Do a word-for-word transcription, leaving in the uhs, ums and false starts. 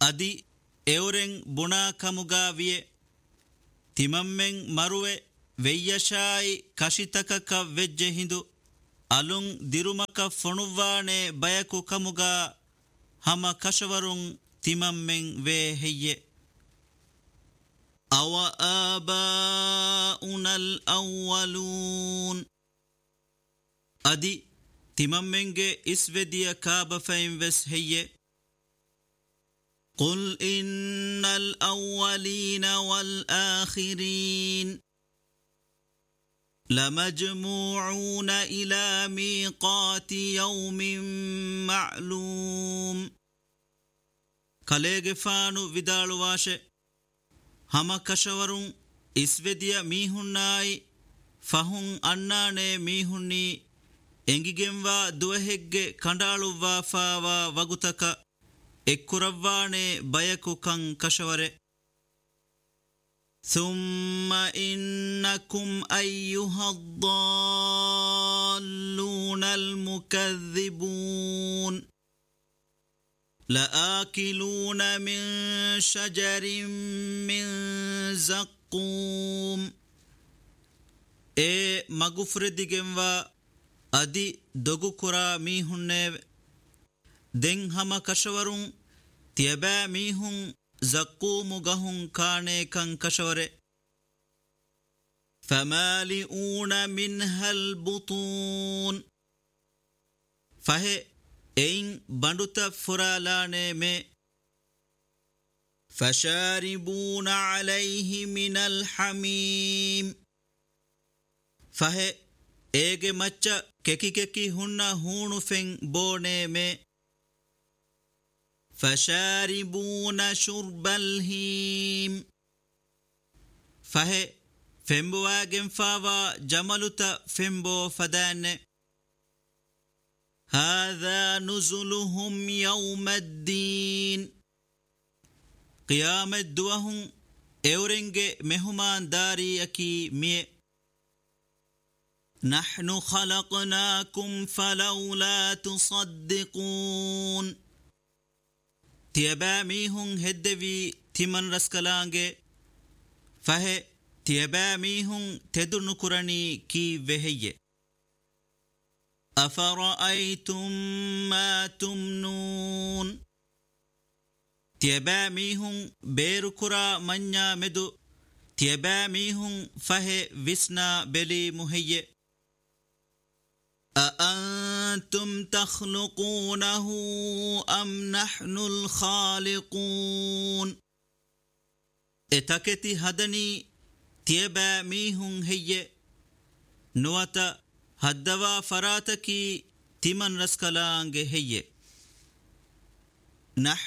ಅದಿ ಎವರೆಂ ಬುಣಾ ಕಮುಗಾವಿಯೆ ತಿಮಮ್ಮೆಂ ಮರುವೆ ವೆಯ್ಯಶಾಯಿ ಕಶಿತಕಕ ವೆಜ್ಜೆ ಹಿಂದು ಅಲುಂ ದಿರುಮಕ ಫೊಣುವ್ವಾಣೆ ಬಯಕು ಕಮುಗಾ ಹಮ ಕಶವರುಂ ತಿಮಮ್ಮೆಂ ವೇ ಹೆಯ್ಯೆ ಅವ ಆಬಾಉನಲ್ ಅವ್ವಲೂನ್ ಅದಿ ತಿಮಮ್ಮೆಂಗೆ ಇಸ್ವೆದಿಯ ಕಾಬಫೈಂ ವೆಸ್ ಹೆಯ್ಯೆ قل إن الأولين والآخرين لمجموعون إلى ميقات يوم معلوم ಕಲೆಗೆ ಫಾನು ವಿದಾಳುವಾಶೆ ಹಮ ಕಶವರುಂ ಇಸ್ವೆದಿಯ ಮೀಹುನ್ನಾಯಿ ಫಹುಂ ಅಣ್ಣಾಣೆ ಮೀಹುಣ್ಣಿ ಎಂಗಿಗೆಂವಾ ದುವಹೆಗ್ಗೆ ಕಂಡಾಳುವ್ವಾ ಫಾವಾ ವಗುತಕ ಎಕ್ಕುರವ್ವಾಣೆ ಬಯಕು ಕಂ ಕಶವರೆ ثم إنكم أيها الضالون المكذبون لآكلون من شجر من زقوم اے مغفر دیگنوا ادی دگو کرا میہنے دෙන් ಹಮ ಕಶವರುಂ ತಿಯಬಾ ಮೀಹುಂ ಜಕ್ಕೂಮು ಗಹುಂ ಕಾಣೆ ಕಂ ಕಶವರೆ ಫಮಾಲಿಊನ ಮಿನ್ಹಲ್ ಬುತೂನ್ ಫಹೆ ಎಯಿಂ ಬಂಡುತ ಫುರಾಲಾನೆ ಮೆ ಫಶಾರಿಬೂನ ಅಲೈಹಿ ಮಿನಲ್ ಹಮೀಮ್ ಫಹೆ ಏಗೆ ಮಚ್ಚ ಕೆಕಿ ಕೆಕಿ ಹುಣ್ಣ ಹೂಣು ಫೆಂ ಬೋಣೆ ಮೆ فشاربون شرب الهيم فهي فيمبواغن فاوا جملتا فيمبو فدان هذا نزلهم يوم الدين قيام الدوهم اورنج مهمان داري اكي مي نحن خلقناكم فلولا تصدقون තියබෑ මීහුන් හෙද්දවී තිමන් රස්කලාංගේ ފަހެ තියබෑ මීහුන් තෙදුණු කුරණී කී වෙහෙయ్యె أَفَرَأَيْتُمْ مَا تُمْنُونَ තියබෑ මීහුන් බේරු කුරා මඤ්ඤා මෙදු තියබෑ මීහුන් ފަހެ විස්නා බෙලී මුහෙయ్యె أأنتم تخلقونه أم نحن الخالقون اتكتي هدني تيبا ميهن هي نوتا هدوا فراتكي تمن رسكلانگ هي نحن